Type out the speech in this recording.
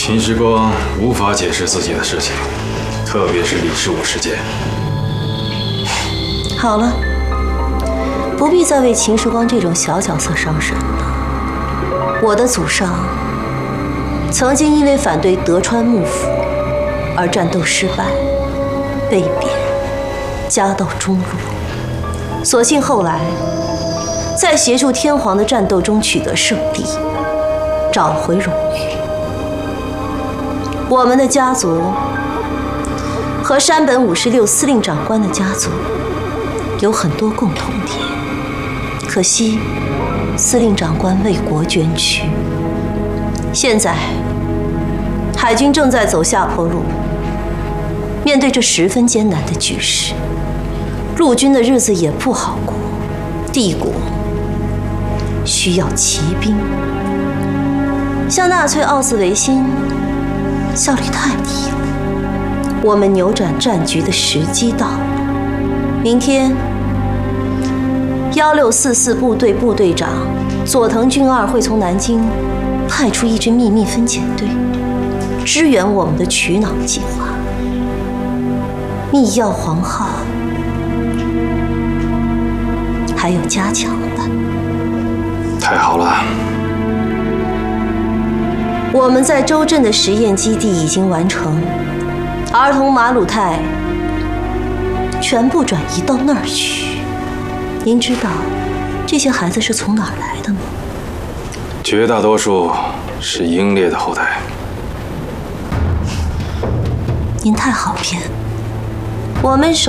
秦时光无法解释自己的事情，特别是李世武事件。 好了，不必再为秦时光这种小角色伤神了。我的祖上曾经因为反对德川幕府而战斗失败，被贬，家道中落。所幸后来在协助天皇的战斗中取得胜利，找回荣誉。我们的家族和山本56司令长官的家族有很多共同点，可惜司令长官为国捐躯。现在海军正在走下坡路，面对这十分艰难的局势，陆军的日子也不好过。帝国需要骑兵，像纳粹奥斯维辛效率太低了。我们扭转战局的时机到了。明天1644部队部队长佐藤俊二会从南京派出一支秘密分遣队，支援我们的取脑计划。密钥黄号还有加强版。 太好了！ 我们在周镇的实验基地已经完成，儿童马鲁泰全部转移到那儿去。您知道这些孩子是从哪儿来的吗？ 绝大多数是英烈的后代。 您太好骗，我们